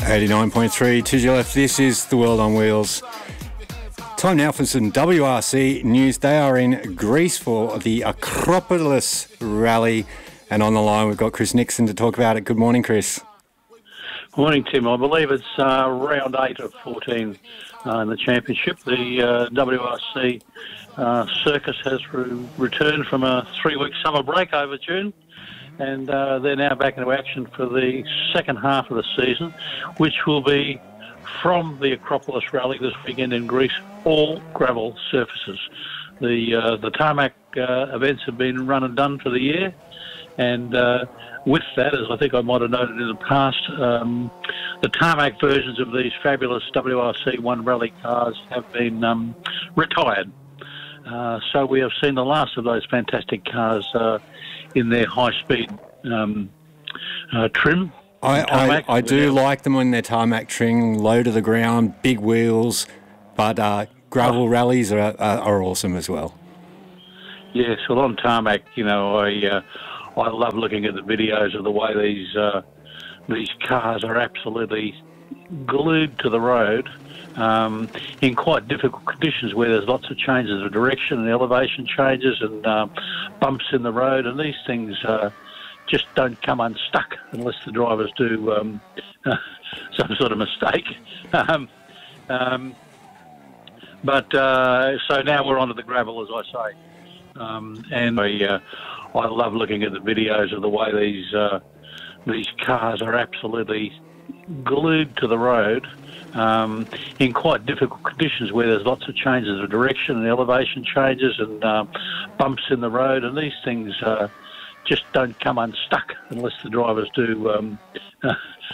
89.3 to your left. This is The World on Wheels. Time now for some WRC news. They are in Greece for the Acropolis Rally. And on the line, we've got Chris Nixon to talk about it. Good morning, Chris. Morning, Tim. I believe it's round 8 of 14 in the championship. The WRC circus has returned from a 3-week summer break over June, and they're now back into action for the second half of the season, which will be from the Acropolis Rally this weekend in Greece, all gravel surfaces. The tarmac events have been run and done for the year, and with that, as I think I might have noted in the past, the tarmac versions of these fabulous WRC 1 rally cars have been retired. So we have seen the last of those fantastic cars in their high-speed trim. I do like them when they're tarmac trim, low to the ground, big wheels, but gravel rallies are awesome as well. Yes, well, on tarmac, you know, I love looking at the videos of the way these cars are absolutely glued to the road in quite difficult conditions where there's lots of changes of direction and elevation changes and bumps in the road, and these things just don't come unstuck unless the drivers do some sort of mistake. But so now we're onto the gravel, as I say, and I love looking at the videos of the way these cars are absolutely glued to the road in quite difficult conditions where there's lots of changes of direction and elevation changes and bumps in the road, and these things just don't come unstuck unless the drivers do